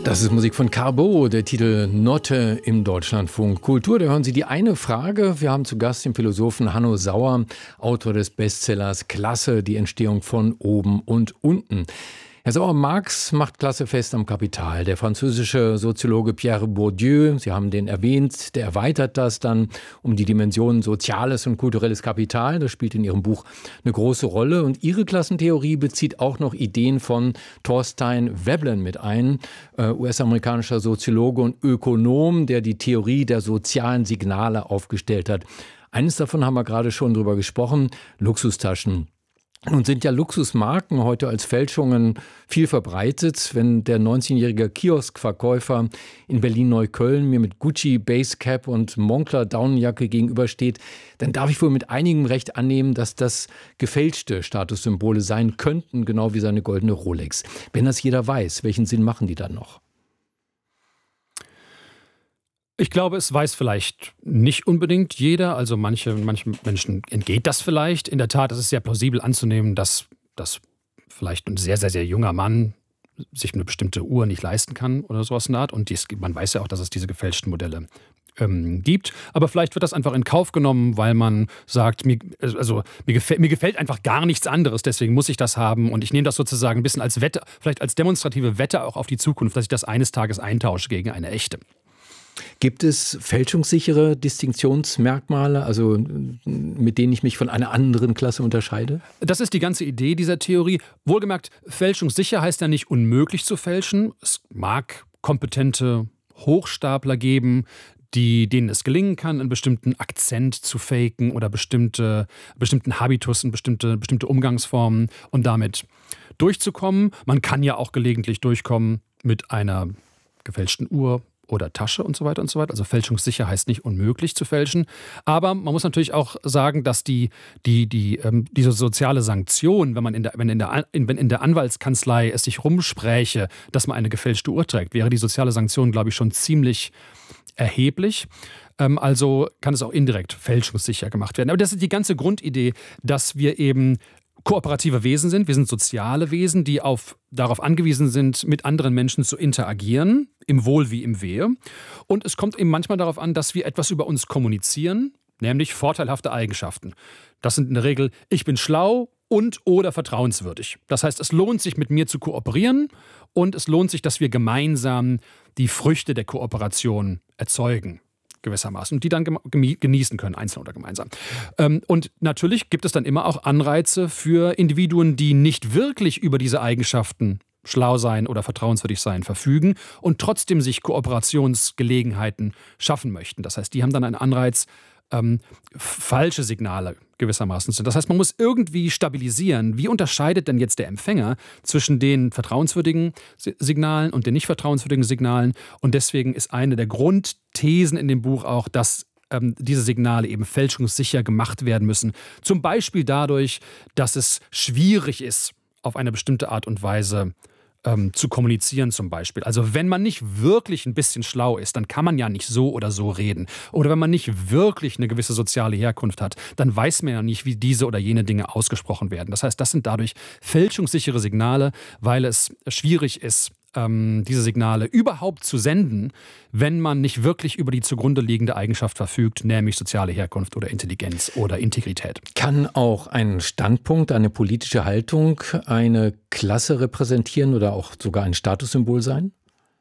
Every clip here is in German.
Das ist Musik von Carbo, der Titel Notte im Deutschlandfunk Kultur. Da hören Sie die eine Frage. Wir haben zu Gast den Philosophen Hanno Sauer, Autor des Bestsellers Klasse, die Entstehung von oben und unten. Herr Sauer, Marx macht Klasse fest am Kapital. Der französische Soziologe Pierre Bourdieu, Sie haben den erwähnt, der erweitert das dann um die Dimensionen soziales und kulturelles Kapital. Das spielt in Ihrem Buch eine große Rolle. Und Ihre Klassentheorie bezieht auch noch Ideen von Thorstein Veblen mit ein, US-amerikanischer Soziologe und Ökonom, der die Theorie der sozialen Signale aufgestellt hat. Eines davon haben wir gerade schon drüber gesprochen, Luxustaschen. Nun sind ja Luxusmarken heute als Fälschungen viel verbreitet. Wenn der 19-jährige Kioskverkäufer in Berlin-Neukölln mir mit Gucci Basecap und Moncler Daunenjacke gegenübersteht, dann darf ich wohl mit einigem Recht annehmen, dass das gefälschte Statussymbole sein könnten, genau wie seine goldene Rolex. Wenn das jeder weiß, welchen Sinn machen die dann noch? Ich glaube, es weiß vielleicht nicht unbedingt jeder. Also manchen Menschen entgeht das vielleicht. In der Tat ist es sehr plausibel anzunehmen, dass vielleicht ein sehr, sehr, sehr junger Mann sich eine bestimmte Uhr nicht leisten kann oder sowas in der Art. Und man weiß ja auch, dass es diese gefälschten Modelle gibt. Aber vielleicht wird das einfach in Kauf genommen, weil man sagt, mir gefällt einfach gar nichts anderes, deswegen muss ich das haben. Und ich nehme das sozusagen ein bisschen als Wette, vielleicht als demonstrative Wette auch auf die Zukunft, dass ich das eines Tages eintausche gegen eine echte. Gibt es fälschungssichere Distinktionsmerkmale, also mit denen ich mich von einer anderen Klasse unterscheide? Das ist die ganze Idee dieser Theorie. Wohlgemerkt, fälschungssicher heißt ja nicht unmöglich zu fälschen. Es mag kompetente Hochstapler geben, denen es gelingen kann, einen bestimmten Akzent zu faken oder bestimmten Habitus und bestimmte Umgangsformen und damit durchzukommen. Man kann ja auch gelegentlich durchkommen mit einer gefälschten Uhr oder Tasche und so weiter und so weiter. Also fälschungssicher heißt nicht unmöglich zu fälschen. Aber man muss natürlich auch sagen, dass diese soziale Sanktion, wenn in der Anwaltskanzlei es sich rumspräche, dass man eine gefälschte Uhr trägt, wäre die soziale Sanktion, glaube ich, schon ziemlich erheblich. Also kann es auch indirekt fälschungssicher gemacht werden. Aber das ist die ganze Grundidee, dass wir eben kooperative Wesen sind. Wir sind soziale Wesen, die darauf angewiesen sind, mit anderen Menschen zu interagieren, im Wohl wie im Wehe. Und es kommt eben manchmal darauf an, dass wir etwas über uns kommunizieren, nämlich vorteilhafte Eigenschaften. Das sind in der Regel, ich bin schlau und oder vertrauenswürdig. Das heißt, es lohnt sich, mit mir zu kooperieren und es lohnt sich, dass wir gemeinsam die Früchte der Kooperation erzeugen. Gewissermaßen, und die dann genießen können, einzeln oder gemeinsam. Und natürlich gibt es dann immer auch Anreize für Individuen, die nicht wirklich über diese Eigenschaften schlau sein oder vertrauenswürdig sein verfügen und trotzdem sich Kooperationsgelegenheiten schaffen möchten. Das heißt, die haben dann einen Anreiz, falsche Signale gewissermaßen sind. Das heißt, man muss irgendwie stabilisieren. Wie unterscheidet denn jetzt der Empfänger zwischen den vertrauenswürdigen Signalen und den nicht vertrauenswürdigen Signalen? Und deswegen ist eine der Grundthesen in dem Buch auch, dass diese Signale eben fälschungssicher gemacht werden müssen. Zum Beispiel dadurch, dass es schwierig ist, auf eine bestimmte Art und Weise zu kommunizieren zum Beispiel. Also wenn man nicht wirklich ein bisschen schlau ist, dann kann man ja nicht so oder so reden. Oder wenn man nicht wirklich eine gewisse soziale Herkunft hat, dann weiß man ja nicht, wie diese oder jene Dinge ausgesprochen werden. Das heißt, das sind dadurch fälschungssichere Signale, weil es schwierig ist, diese Signale überhaupt zu senden, wenn man nicht wirklich über die zugrunde liegende Eigenschaft verfügt, nämlich soziale Herkunft oder Intelligenz oder Integrität. Kann auch ein Standpunkt, eine politische Haltung eine Klasse repräsentieren oder auch sogar ein Statussymbol sein?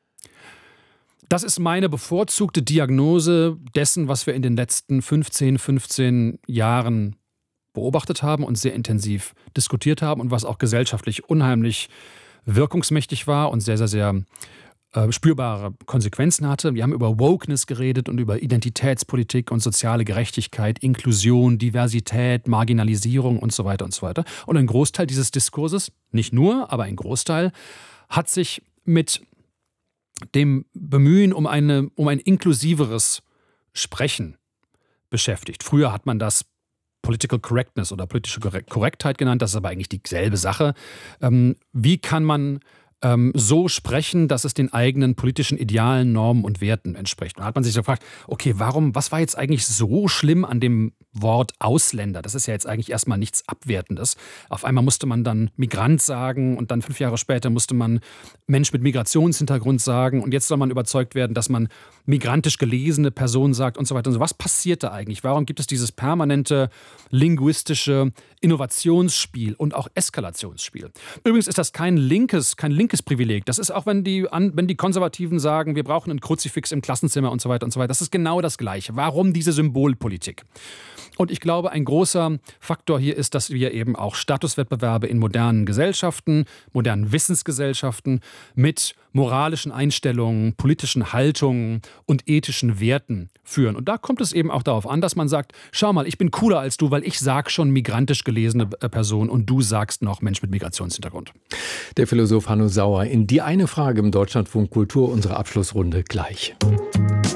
Das ist meine bevorzugte Diagnose dessen, was wir in den letzten 15 Jahren beobachtet haben und sehr intensiv diskutiert haben und was auch gesellschaftlich unheimlich wirkungsmächtig war und sehr, sehr, sehr spürbare Konsequenzen hatte. Wir haben über Wokeness geredet und über Identitätspolitik und soziale Gerechtigkeit, Inklusion, Diversität, Marginalisierung und so weiter und so weiter. Und ein Großteil dieses Diskurses, nicht nur, aber ein Großteil, hat sich mit dem Bemühen um ein inklusiveres Sprechen beschäftigt. Früher hat man das Political Correctness oder politische Korrektheit genannt, das ist aber eigentlich dieselbe Sache. Wie kann man so sprechen, dass es den eigenen politischen Idealen, Normen und Werten entspricht. Und da hat man sich so gefragt, okay, was war jetzt eigentlich so schlimm an dem Wort Ausländer? Das ist ja jetzt eigentlich erstmal nichts Abwertendes. Auf einmal musste man dann Migrant sagen und dann 5 Jahre später musste man Mensch mit Migrationshintergrund sagen und jetzt soll man überzeugt werden, dass man migrantisch gelesene Person sagt und so weiter und so. Was passiert da eigentlich? Warum gibt es dieses permanente linguistische Innovationsspiel und auch Eskalationsspiel? Übrigens ist das kein linkes Privileg. Das ist auch, wenn die Konservativen sagen, wir brauchen einen Kruzifix im Klassenzimmer und so weiter und so weiter. Das ist genau das Gleiche. Warum diese Symbolpolitik? Und ich glaube, ein großer Faktor hier ist, dass wir eben auch Statuswettbewerbe in modernen Gesellschaften, modernen Wissensgesellschaften mit moralischen Einstellungen, politischen Haltungen und ethischen Werten führen. Und da kommt es eben auch darauf an, dass man sagt, schau mal, ich bin cooler als du, weil ich sag schon migrantisch gelesene Person und du sagst noch Mensch mit Migrationshintergrund. Der Philosoph Hanno Sauer in Die eine Frage im Deutschlandfunk Kultur, unsere Abschlussrunde gleich.